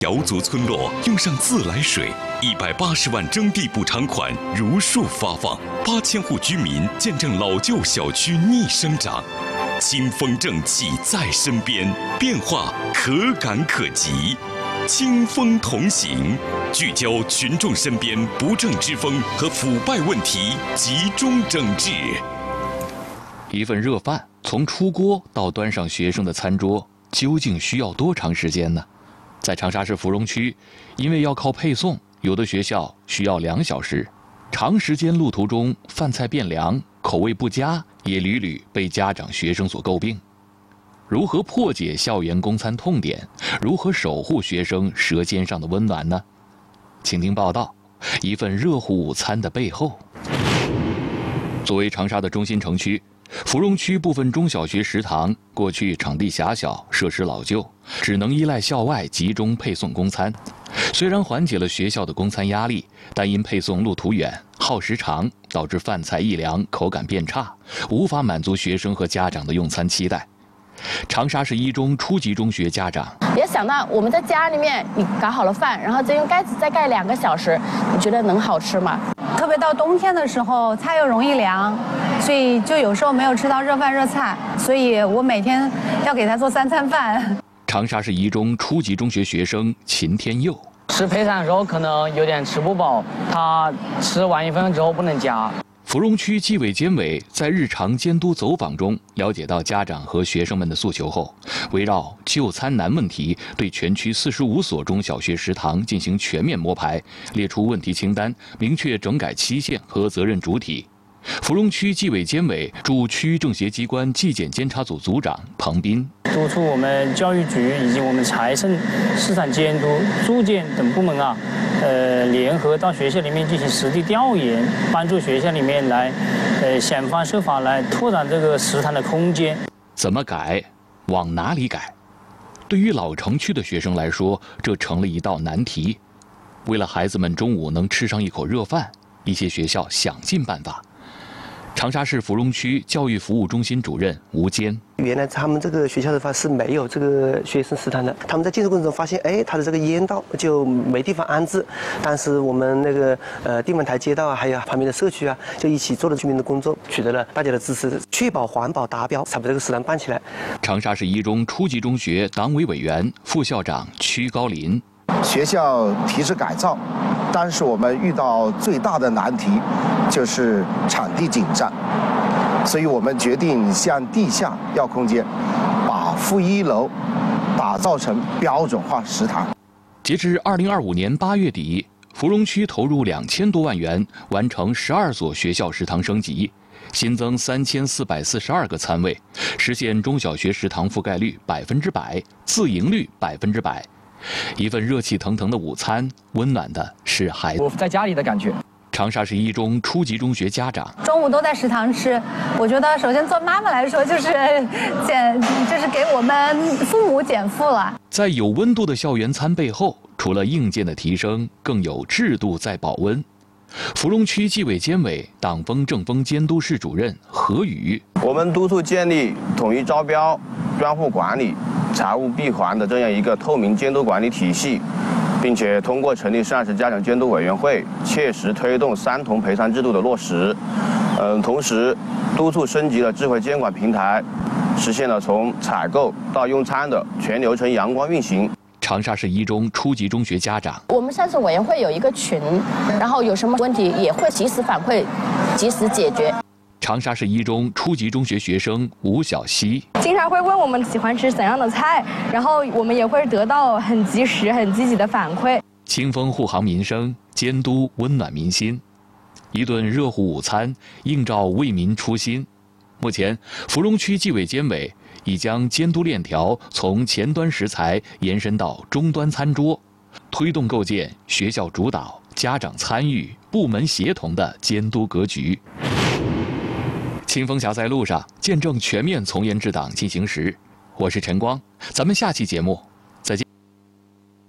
瑶族村落用上自来水，180万征地补偿款如数发放，8000户居民见证老旧小区逆生长，清风正气在身边，变化可感可及。清风同行，聚焦群众身边不正之风和腐败问题，集中整治。 一份热饭从出锅到端上学生的餐桌，究竟需要多长时间呢？在长沙市芙蓉区，因为要靠配送，有的学校需要2小时。长时间路途中，饭菜变凉，口味不佳，也屡屡被家长、学生所诟病。如何破解校园供餐痛点？如何守护学生舌尖上的温暖呢？请听报道：一份热乎午餐的背后。作为长沙的中心城区，芙蓉区部分中小学食堂过去场地狭小，设施老旧，只能依赖校外集中配送供餐。虽然缓解了学校的供餐压力，但因配送路途远、耗时长，导致饭菜易凉、口感变差，无法满足学生和家长的用餐期待。长沙市一中初级中学家长别想到我们在家里面，你搞好了饭，然后再用盖子再盖2个小时，你觉得能好吃吗？ 特别到冬天的时候，菜又容易凉，所以就有时候没有吃到热饭热菜，所以我每天要给他做3餐饭。 长沙市一中初级中学学生秦天佑吃配餐的时候可能有点吃不饱，他吃完1份饭之后不能夹。 芙蓉区纪委监委在日常监督走访中了解到家长和学生们的诉求后，围绕就餐难问题，对全区45所中小学食堂进行全面摸排，列出问题清单，明确整改期限和责任主体。芙蓉区纪委监委驻区政协机关纪检监察组组长彭斌督促我们教育局以及我们财政、市场监督、住建等部门联合到学校里面进行实地调研，帮助学校里面来想方设法来拓展这个食堂的空间。 怎么改？往哪里改？对于老城区的学生来说，这成了一道难题。为了孩子们中午能吃上一口热饭，一些学校想尽办法。长沙市芙蓉区教育服务中心主任吴坚： 原来他们这个学校的话是没有这个学生食堂的，他们在建设过程中发现，他的这个烟道就没地方安置。当时我们那个地方台街道啊，还有旁边的社区啊，就一起做了居民的工作，取得了大家的支持，确保环保达标，才把这个食堂办起来。 长沙市一中初级中学党委委员、副校长曲高林： 学校提出改造，但是我们遇到最大的难题就是场地紧张，所以我们决定向地下要空间，把负1楼打造成标准化食堂。 截至2025年8月底，芙蓉区投入2000多万元，完成12所学校食堂升级，新增3442个餐位，实现中小学食堂覆盖率100%，自营率100%。一份热气腾腾的午餐，温暖的是孩子。 我在家里的感觉。 长沙市一中初级中学家长： 中午都在食堂吃，我觉得首先做妈妈来说就是给我们父母减负了。 在有温度的校园餐背后，除了硬件的提升，更有制度在保温。芙蓉区纪委监委党风政风监督室主任何宇： 我们督促建立统一招标、专户管理、财务闭环的这样一个透明监督管理体系，并且通过成立膳食家长监督委员会，切实推动3同陪餐制度的落实。同时督促升级了智慧监管平台，实现了从采购到用餐的全流程阳光运行。 长沙市一中初级中学家长： 我们膳食委员会有一个群，然后有什么问题也会及时反馈，及时解决。 长沙市一中初级中学学生吴小希： 经常会问我们喜欢吃怎样的菜，然后我们也会得到很及时、很积极的反馈。 清风护航民生，监督温暖民心。一顿热乎午餐，映照为民初心。目前，芙蓉区纪委监委已将监督链条从前端食材延伸到终端餐桌，推动构建学校主导、家长参与、部门协同的监督格局。清风侠在路上，见证全面从严治党进行时。我是陈光，咱们下期节目